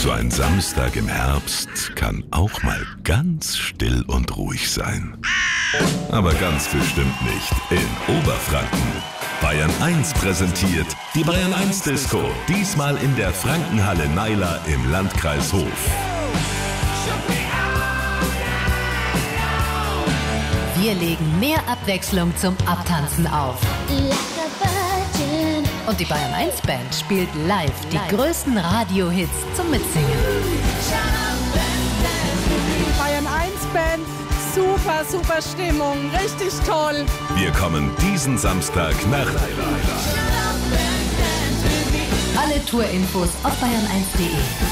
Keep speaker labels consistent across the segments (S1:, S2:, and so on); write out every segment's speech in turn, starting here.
S1: So ein Samstag im Herbst kann auch mal ganz still und ruhig sein. Aber ganz bestimmt nicht in Oberfranken. Bayern 1 präsentiert die Bayern 1 Disco. Diesmal in der Frankenhalle Naila im Landkreis Hof.
S2: Wir legen mehr Abwechslung zum Abtanzen auf. Und die Bayern 1 Band spielt live die größten Radiohits zum Mitsingen.
S3: Bayern 1 Band, super Stimmung, richtig toll.
S1: Wir kommen diesen Samstag nach Naila.
S2: Alle Tourinfos auf bayern1.de.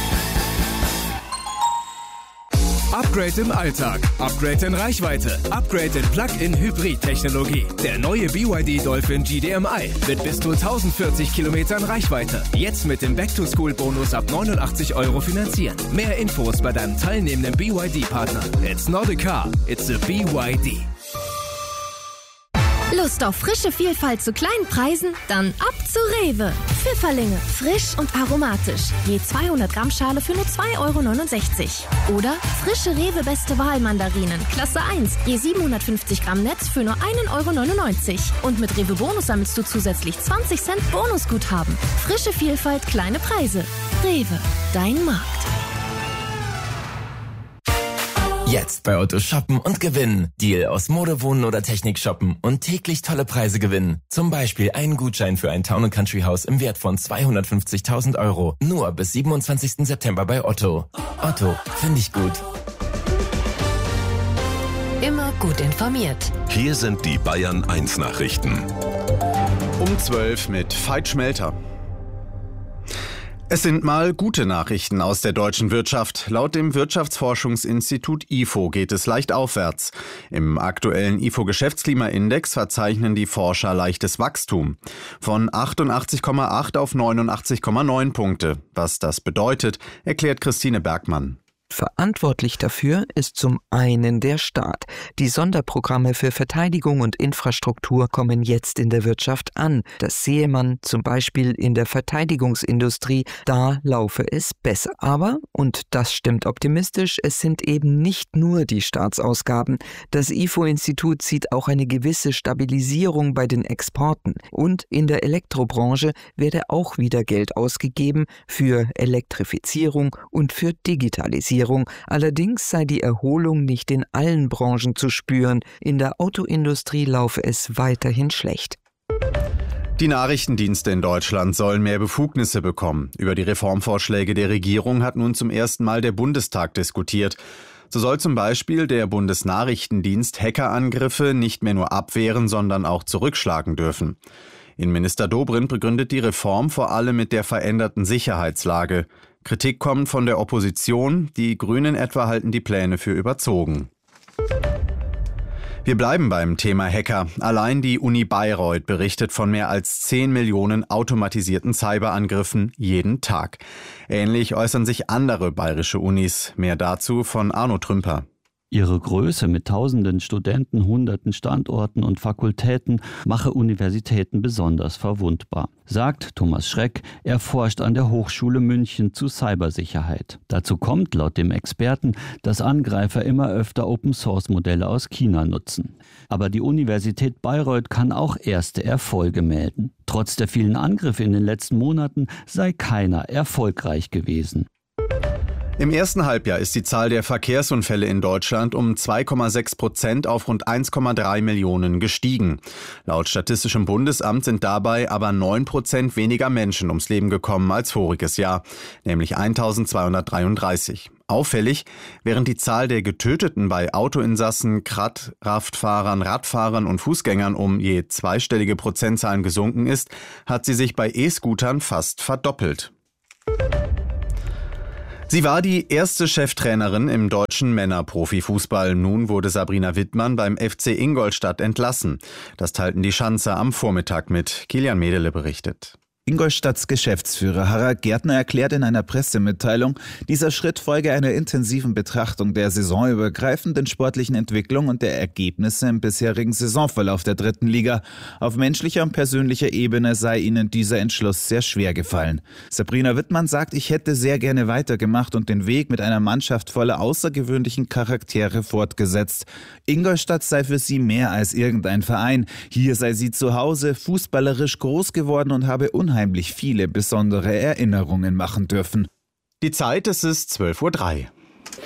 S4: Upgrade im Alltag, Upgrade in Reichweite, Upgrade in Plug-in-Hybrid-Technologie. Der neue BYD Dolphin GDMI mit bis zu 1040 Kilometern Reichweite. Jetzt mit dem Back-to-School-Bonus ab 89 € finanzieren. Mehr Infos bei deinem teilnehmenden BYD-Partner. It's not a car, it's a BYD.
S5: Lust auf frische Vielfalt zu kleinen Preisen? Dann ab zu Rewe. Pfifferlinge, frisch und aromatisch. Je 200 Gramm Schale für nur 2,69 €. Oder frische Rewe Beste Wahl Mandarinen, Klasse 1. Je 750 Gramm Netz für nur 1,99 €. Und mit Rewe Bonus sammelst du zusätzlich 20 Cent Bonusguthaben. Frische Vielfalt, kleine Preise. Rewe, dein Markt.
S6: Jetzt bei Otto shoppen und gewinnen. Deal aus Mode, Wohnen oder Technik shoppen und täglich tolle Preise gewinnen. Zum Beispiel einen Gutschein für ein Town & Country Haus im Wert von 250.000 €. Nur bis 27. September bei Otto. Otto, finde ich gut.
S2: Immer gut informiert.
S1: Hier sind die Bayern 1 Nachrichten.
S7: Um 12 mit Veit Schmelter. Es sind mal gute Nachrichten aus der deutschen Wirtschaft. Laut dem Wirtschaftsforschungsinstitut IFO geht es leicht aufwärts. Im aktuellen IFO-Geschäftsklimaindex verzeichnen die Forscher leichtes Wachstum. Von 88,8 auf 89,9 Punkte. Was das bedeutet, erklärt Christine Bergmann.
S8: Verantwortlich dafür ist zum einen der Staat. Die Sonderprogramme für Verteidigung und Infrastruktur kommen jetzt in der Wirtschaft an. Das sehe man zum Beispiel in der Verteidigungsindustrie. Da laufe es besser. Aber, und das stimmt optimistisch, es sind eben nicht nur die Staatsausgaben. Das IFO-Institut sieht auch eine gewisse Stabilisierung bei den Exporten. Und in der Elektrobranche werde auch wieder Geld ausgegeben für Elektrifizierung und für Digitalisierung. Allerdings sei die Erholung nicht in allen Branchen zu spüren. In der Autoindustrie laufe es weiterhin schlecht.
S7: Die Nachrichtendienste in Deutschland sollen mehr Befugnisse bekommen. Über die Reformvorschläge der Regierung hat nun zum ersten Mal der Bundestag diskutiert. So soll zum Beispiel der Bundesnachrichtendienst Hackerangriffe nicht mehr nur abwehren, sondern auch zurückschlagen dürfen. Innenminister Dobrindt begründet die Reform vor allem mit der veränderten Sicherheitslage. Kritik kommt von der Opposition, die Grünen etwa halten die Pläne für überzogen. Wir bleiben beim Thema Hacker. Allein die Uni Bayreuth berichtet von mehr als 10 Millionen automatisierten Cyberangriffen jeden Tag. Ähnlich äußern sich andere bayerische Unis. Mehr dazu von Arno Trümper.
S9: Ihre Größe mit tausenden Studenten, hunderten Standorten und Fakultäten mache Universitäten besonders verwundbar, sagt Thomas Schreck. Er forscht an der Hochschule München zu Cybersicherheit. Dazu kommt laut dem Experten, dass Angreifer immer öfter Open-Source-Modelle aus China nutzen. Aber die Universität Bayreuth kann auch erste Erfolge melden. Trotz der vielen Angriffe in den letzten Monaten sei keiner erfolgreich gewesen.
S7: Im ersten Halbjahr ist die Zahl der Verkehrsunfälle in Deutschland um 2,6% auf rund 1,3 Millionen gestiegen. Laut Statistischem Bundesamt sind dabei aber 9% weniger Menschen ums Leben gekommen als voriges Jahr, nämlich 1233. Auffällig, während die Zahl der Getöteten bei Autoinsassen, Kraftfahrern, Radfahrern und Fußgängern um je zweistellige Prozentzahlen gesunken ist, hat sie sich bei E-Scootern fast verdoppelt. Sie war die erste Cheftrainerin im deutschen Männerprofifußball. Nun wurde Sabrina Wittmann beim FC Ingolstadt entlassen. Das teilten die Schanzer am Vormittag mit. Kilian Medele berichtet.
S10: Ingolstadts Geschäftsführer Harald Gärtner erklärt in einer Pressemitteilung, dieser Schritt folge einer intensiven Betrachtung der saisonübergreifenden sportlichen Entwicklung und der Ergebnisse im bisherigen Saisonverlauf der 3. Liga. Auf menschlicher und persönlicher Ebene sei ihnen dieser Entschluss sehr schwer gefallen. Sabrina Wittmann sagt, ich hätte sehr gerne weitergemacht und den Weg mit einer Mannschaft voller außergewöhnlichen Charaktere fortgesetzt. Ingolstadt sei für sie mehr als irgendein Verein. Hier sei sie zu Hause, fußballerisch groß geworden und habe unheimlich viele besondere Erinnerungen machen dürfen.
S7: Die Zeit, es ist 12:03 Uhr.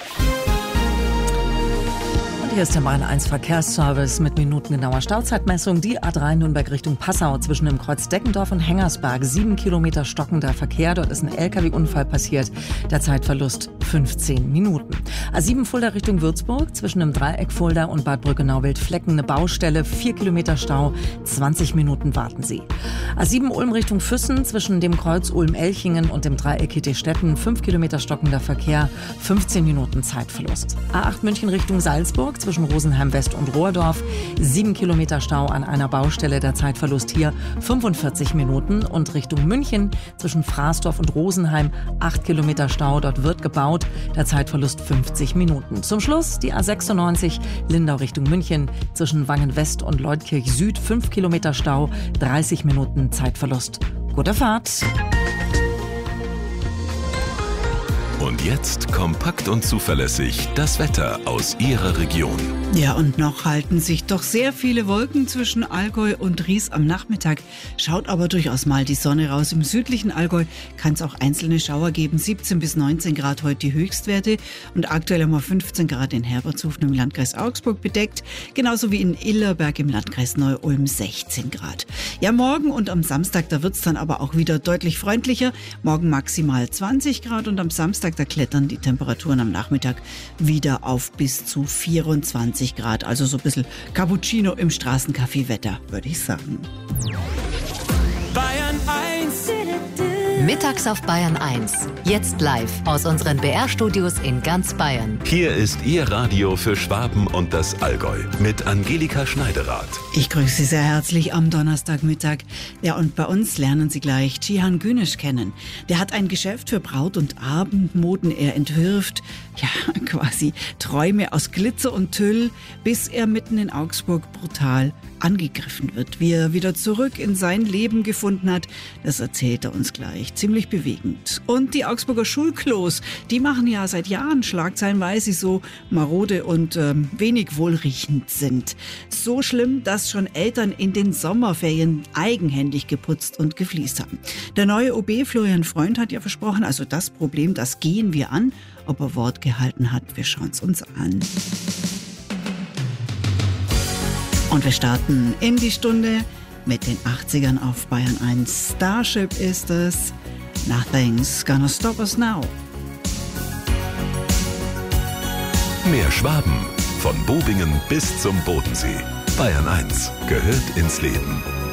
S11: Hier ist der Bayern 1 Verkehrsservice mit minutengenauer Stauzeitmessung. Die A3 Nürnberg Richtung Passau zwischen dem Kreuz Deckendorf und Hengersberg. 7 Kilometer stockender Verkehr. Dort ist ein LKW-Unfall passiert. Der Zeitverlust 15 Minuten. A7 Fulda Richtung Würzburg zwischen dem Dreieck Fulda und Bad Brückenau-Wildflecken. Eine Baustelle, 4 Kilometer Stau. 20 Minuten warten Sie. A7 Ulm Richtung Füssen zwischen dem Kreuz Ulm-Elchingen und dem Dreieck Hittestetten. 5 Kilometer stockender Verkehr. 15 Minuten Zeitverlust. A8 München Richtung Salzburg zwischen Rosenheim West und Rohrdorf. 7 Kilometer Stau an einer Baustelle, der Zeitverlust hier 45 Minuten. Und Richtung München zwischen Fraßdorf und Rosenheim 8 Kilometer Stau. Dort wird gebaut, der Zeitverlust 50 Minuten. Zum Schluss die A96 Lindau Richtung München zwischen Wangen West und Leutkirch Süd 5 Kilometer Stau, 30 Minuten Zeitverlust. Gute Fahrt!
S1: Und jetzt kompakt und zuverlässig das Wetter aus Ihrer Region.
S12: Ja, und noch halten sich doch sehr viele Wolken zwischen Allgäu und Ries am Nachmittag. Schaut aber durchaus mal die Sonne raus. Im südlichen Allgäu kann es auch einzelne Schauer geben. 17 bis 19 Grad heute die Höchstwerte und aktuell haben wir 15 Grad in Herbertshofen im Landkreis Augsburg bedeckt. Genauso wie in Illerberg im Landkreis Neu-Ulm 16 Grad. Ja, morgen und am Samstag, da wird es dann aber auch wieder deutlich freundlicher. Morgen maximal 20 Grad und am Samstag, da klettern die Temperaturen am Nachmittag wieder auf bis zu 24 Grad. Also so ein bisschen Cappuccino im Straßencafé-Wetter, würde ich sagen.
S2: Bayern 1. Mittags auf Bayern 1. Jetzt live aus unseren BR-Studios in ganz Bayern.
S1: Hier ist Ihr Radio für Schwaben und das Allgäu mit Angelika Schneiderath.
S12: Ich grüße Sie sehr herzlich am Donnerstagmittag. Ja, und bei uns lernen Sie gleich Cihan Güneş kennen. Der hat ein Geschäft für Braut- und Abendmoden. Er entwirft, ja, quasi Träume aus Glitzer und Tüll, bis er mitten in Augsburg brutal angegriffen wird. Wie er wieder zurück in sein Leben gefunden hat, das erzählt er uns gleich. Ziemlich bewegend. Und die Augsburger Schulklos, die machen ja seit Jahren Schlagzeilen, weil sie so marode und wenig wohlriechend sind. So schlimm, dass schon Eltern in den Sommerferien eigenhändig geputzt und gefliest haben. Der neue OB Florian Freund hat ja versprochen, also das Problem, das gehen wir an. Ob er Wort gehalten hat, wir schauen es uns an. Und wir starten in die Stunde mit den 80ern auf Bayern 1. Starship ist es. Nothing's gonna stop us now.
S1: Mehr Schwaben. Von Bobingen bis zum Bodensee. Bayern 1 gehört ins Leben.